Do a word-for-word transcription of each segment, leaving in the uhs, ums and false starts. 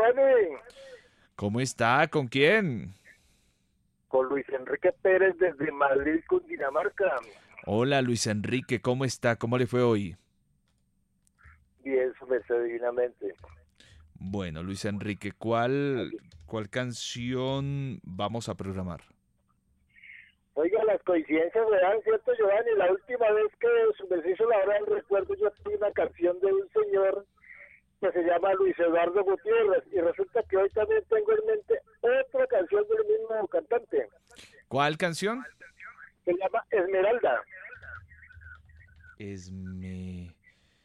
Giovanni. ¿Cómo está? ¿Con quién? Con Luis Enrique Pérez desde Madrid, Cundinamarca. Hola, Luis Enrique, ¿cómo está? ¿Cómo le fue hoy? Bien, su merced, divinamente. Bueno, Luis Enrique, ¿cuál, cuál canción vamos a programar? Oiga, las coincidencias me dan, ¿cierto, Giovanni? La última vez que su merced hizo la hora del recuerdo, yo tuve una canción de un señor que se llama Luis Eduardo Gutiérrez, y resulta que hoy también tengo en mente otra canción del mismo cantante. ¿Cuál canción? Se llama Esmeralda. Esme...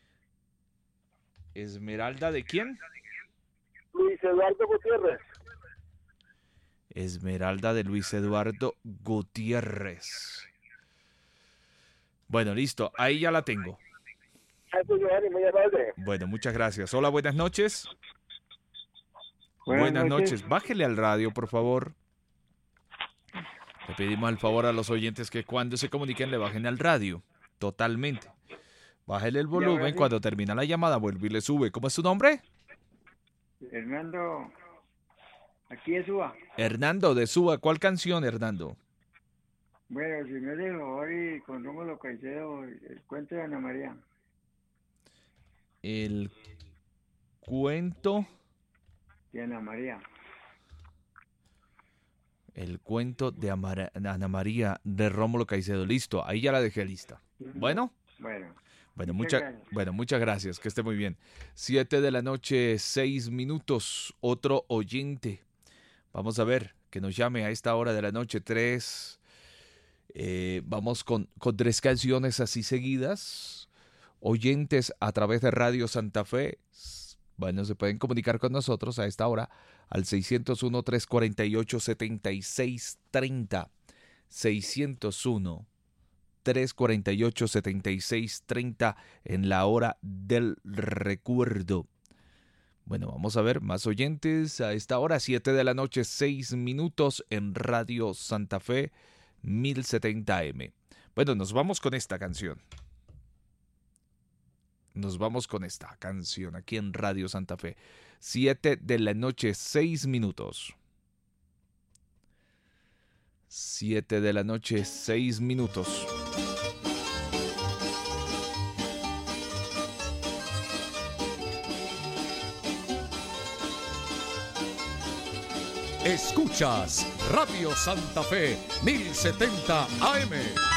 ¿Esmeralda de quién? Luis Eduardo Gutiérrez. Esmeralda de Luis Eduardo Gutiérrez. Bueno, listo, ahí ya la tengo. Ay, pues, Giovanni, muy amable. Bueno, muchas gracias. Hola, buenas noches. Buenas, Buenas noches. noches. Bájele al radio, por favor. Le pedimos al favor a los oyentes que cuando se comuniquen le bajen al radio. Totalmente. Bájele el volumen. sí. Cuando termina la llamada, vuelve y le sube. ¿Cómo es su nombre? Hernando, aquí es Suba. Hernando de Suba. ¿Cuál canción, Hernando? Bueno, si me hace el favor y con Rómulo Caicedo, el cuento de Ana María. El cuento... De Ana María. El cuento de Amara- Ana María de Rómulo Caicedo. Listo, ahí ya la dejé lista. Bueno, Bueno, bueno, muchas mucha, gracias. bueno, muchas gracias, que esté muy bien. Siete de la noche, seis minutos. Otro oyente. Vamos a ver, que nos llame a esta hora de la noche, tres. Eh, vamos con, con tres canciones así seguidas. Oyentes a través de Radio Santa Fe. Bueno, se pueden comunicar con nosotros a esta hora al seiscientos uno, trescientos cuarenta y ocho, setenta y seis treinta. seiscientos uno, trescientos cuarenta y ocho, setenta y seis treinta en la hora del recuerdo. Bueno, vamos a ver más oyentes a esta hora, siete de la noche, seis minutos en Radio Santa Fe, mil setenta A M. Bueno, nos vamos con esta canción. Nos vamos con esta canción aquí en Radio Santa Fe. siete de la noche, seis minutos. siete de la noche, seis minutos. Escuchas Radio Santa Fe mil setenta A M.